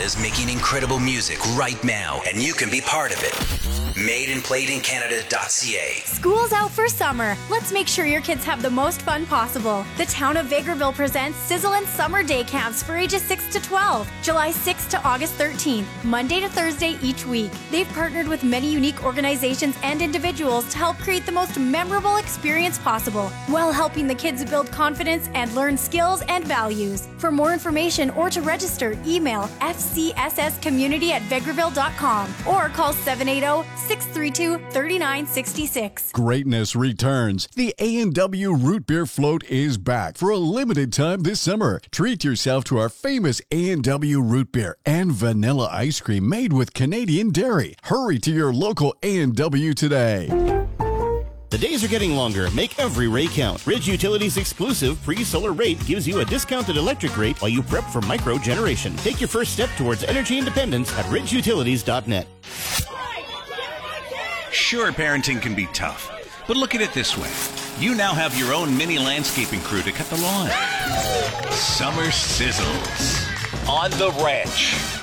is making incredible music right now, and you can be part of it. MadeandPlayedInCanada.ca. School's out for summer. Let's make sure your kids have the most fun possible. The town of Vegreville presents Sizzle and Summer Day Camps for ages 6 to 12, July 6th to August 13th, Monday to Thursday each week. They've partnered with many unique organizations and individuals to help create the most memorable experience possible, while helping the kids build confidence and learn skills and values. For more information or to register, email fcsscommunity@vegreville.com or call 780-632-3966. Greatness returns. The A&W Root Beer Float is back for a limited time this summer. Treat yourself to our famous A&W Root Beer and vanilla ice cream made with Canadian dairy. Hurry to your local A&W today. The days are getting longer. Make every rate count. Ridge Utilities' exclusive free solar rate gives you a discounted electric rate while you prep for micro generation. Take your first step towards energy independence at ridgeutilities.net. Sure, parenting can be tough, but look at it this way. You now have your own mini landscaping crew to cut the lawn. Summer Sizzles on the ranch.